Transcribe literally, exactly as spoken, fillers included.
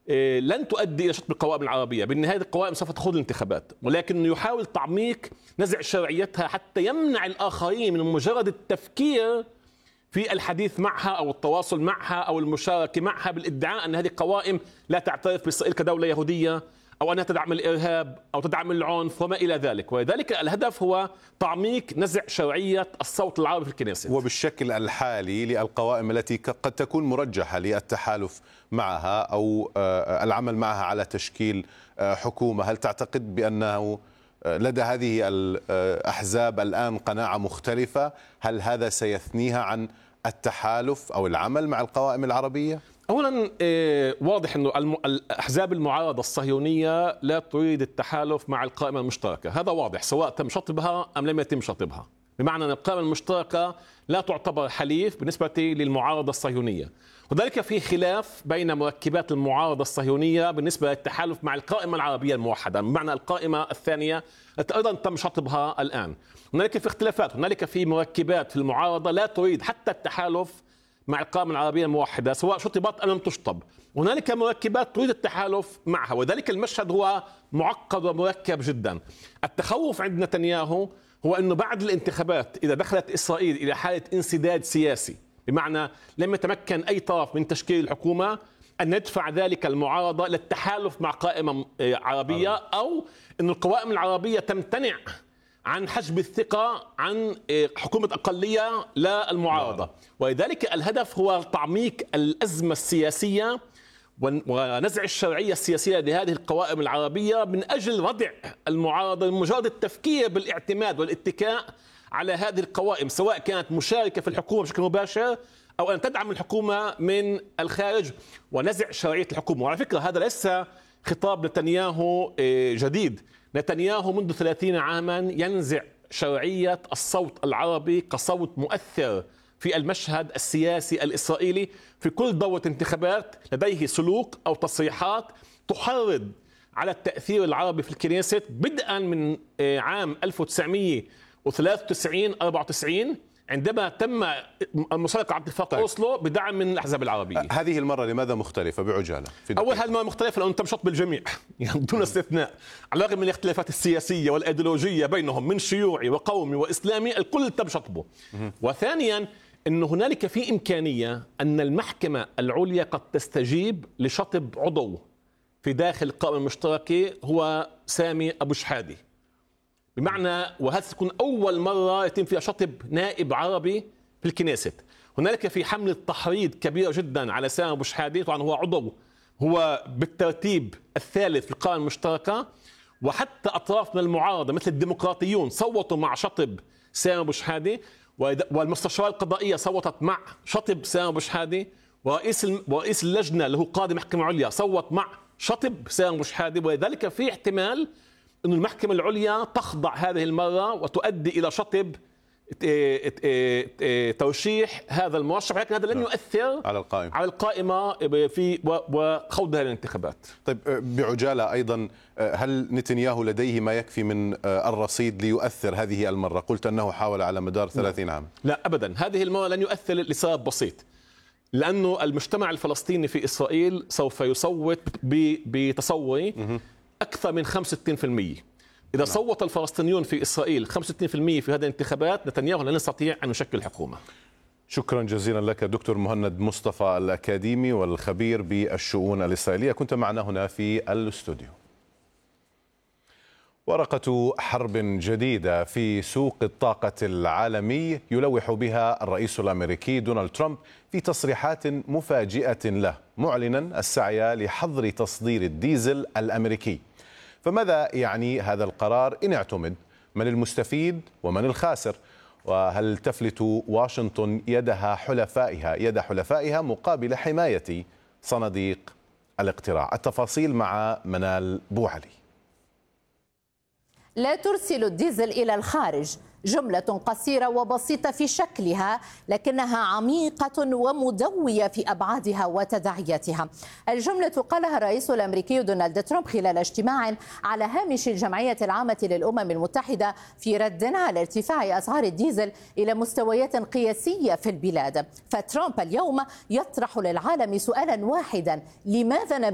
لن تؤدي إلى شطب القوائم العربية. بالنهاية القوائم سوف تخوض الانتخابات، ولكن يحاول تعميق نزع شرعيتها حتى يمنع الآخرين من مجرد التفكير في الحديث معها أو التواصل معها أو المشاركة معها بالادعاء أن هذه القوائم لا تعترف بإسرائيل كدولة يهودية أو أنها تدعم الإرهاب أو تدعم العنف وما إلى ذلك. ولذلك الهدف هو تعميق نزع شرعية الصوت العربي في الكنيسة. وبالشكل الحالي للقوائم التي قد تكون مرجحة للتحالف معها أو العمل معها على تشكيل حكومة، هل تعتقد بأنه لدى هذه الأحزاب الآن قناعة مختلفة؟ هل هذا سيثنيها عن التحالف أو العمل مع القوائم العربية؟ أولا واضح أنه الأحزاب المعارضة الصهيونية لا تريد التحالف مع القائمة المشتركة، هذا واضح سواء تم شطبها أم لم يتم شطبها، بمعنى أن القائمة المشتركة لا تعتبر حليف بالنسبة للمعارضة الصهيونية. وذلك في خلاف بين مركبات المعارضة الصهيونية بالنسبة للتحالف مع القائمة العربية الموحدة، بمعنى القائمة الثانية التي أيضا تم شطبها الآن. هنالك في اختلافات، هنالك في مركبات في المعارضة لا تريد حتى التحالف مع القائمة العربية الموحدة سواء شطبت أم لم تشطب، هنالك مركبات تريد التحالف معها، وذلك المشهد هو معقد ومركب جدا. التخوف عند نتنياهو هو أنه بعد الانتخابات إذا دخلت إسرائيل إلى حالة انسداد سياسي، بمعنى لم يتمكن أي طرف من تشكيل الحكومة، أن يدفع ذلك المعارضة للتحالف مع قائمة عربية، أو أن القوائم العربية تمتنع عن حجب الثقة عن حكومة أقلية للمعارضة. ولذلك الهدف هو تعميق الأزمة السياسية ونزع الشرعية السياسية لهذه القوائم العربية من أجل ردع المعارضة من مجرد التفكير بالاعتماد والاتكاء على هذه القوائم، سواء كانت مشاركة في الحكومة بشكل مباشر أو أن تدعم الحكومة من الخارج ونزع شرعية الحكومة. وعلى فكرة هذا ليس خطاب نتنياهو جديد، نتنياهو منذ ثلاثين عاما ينزع شرعية الصوت العربي كصوت مؤثر في المشهد السياسي الإسرائيلي. في كل دورة انتخابات لديه سلوك أو تصريحات تحرض على التأثير العربي في الكنيسة، بدءا من عام ألف وتسعمئة وثلاثة وتسعين أربعة وتسعين عندما تم المشاركة على اتفاق أوسلو بدعم من الأحزاب العربية. هذه المرة لماذا مختلفة بعجالة؟ أول هذه المرة مختلفة لأنه تم شطب الجميع يعني دون استثناء، على الرغم من الاختلافات السياسية والأيديولوجية بينهم من شيوعي وقومي وإسلامي، الكل تم شطبه. وثانيا أن هنالك في إمكانية أن المحكمة العليا قد تستجيب لشطب عضو في داخل القائمة المشتركة هو سامي أبو شحادة، بمعنى وهذا تكون أول مرة يتم فيها شطب نائب عربي في الكنيسة. هنالك في حملة تحريض كبيرة جدا على سامي أبو شحادة، طبعا هو عضو هو بالترتيب الثالث في القائمة المشتركة، وحتى أطراف من المعارضة مثل الديمقراطيون صوتوا مع شطب سامي أبو شحادة، والمستشارة القضائية صوتت مع شطب سامي أبو شحادة، ورئيس ورئيس اللجنة اللي هو قاضي محكمة عليا صوت مع شطب سامي أبو شحادة. ولذلك في احتمال أن المحكمة العليا تخضع هذه المرة وتؤدي إلى شطب ترشيح هذا المرشح، ولكن هذا لن يؤثر على القائمة على القائمة في وخوضها الانتخابات. طيب بعجالة أيضا، هل نتنياهو لديه ما يكفي من الرصيد ليؤثر هذه المرة؟ قلت أنه حاول على مدار ثلاثين عام. لا أبدا، هذه المرة لن يؤثر لسبب بسيط، لأنه المجتمع الفلسطيني في إسرائيل سوف يصوت بتصوري أكثر من خمسة وستين بالمئة. إذا صوت الفلسطينيون في إسرائيل خمسة وستين بالمئة في هذه الانتخابات، نتنياهو لن يستطيع أن يشكل حكومة. شكرا جزيلا لك دكتور مهند مصطفى الأكاديمي والخبير بالشؤون الإسرائيلية، كنت معنا هنا في الاستوديو. ورقة حرب جديدة في سوق الطاقة العالمي يلوح بها الرئيس الأمريكي دونالد ترامب في تصريحات مفاجئة له، معلنا السعي لحظر تصدير الديزل الأمريكي. فماذا يعني هذا القرار إن اعتمد؟ من المستفيد ومن الخاسر؟ وهل تفلت واشنطن يدها حلفائها يد حلفائها مقابل حماية صناديق الاقتراع؟ التفاصيل مع منال بوعلي. لا ترسل الديزل إلى الخارج، جملة قصيرة وبسيطة في شكلها لكنها عميقة ومدوية في أبعادها وتداعياتها. الجملة قالها الرئيس الأمريكي دونالد ترامب خلال اجتماع على هامش الجمعية العامة للأمم المتحدة في رد على ارتفاع أسعار الديزل إلى مستويات قياسية في البلاد. فترامب اليوم يطرح للعالم سؤالا واحدا: لماذا